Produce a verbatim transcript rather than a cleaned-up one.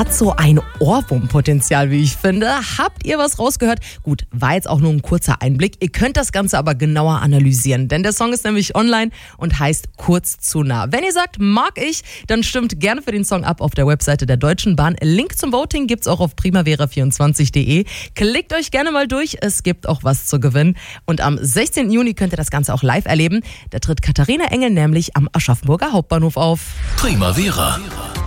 hat so ein Ohrwurmpotenzial, wie ich finde. Habt ihr was rausgehört? Gut, war jetzt auch nur ein kurzer Einblick. Ihr könnt das Ganze aber genauer analysieren, denn der Song ist nämlich online und heißt Kurz zu nah. Wenn ihr sagt, mag ich, dann stimmt gerne für den Song ab auf der Webseite der Deutschen Bahn. Link zum Voting gibt's auch auf primavera vierundzwanzig punkt de. Klickt euch gerne mal durch, es gibt auch was zu gewinnen. Und am sechzehnten Juni könnt ihr das Ganze auch live erleben. Da tritt Katharina Engel nämlich am Aschaffenburger Hauptbahnhof auf. Primavera.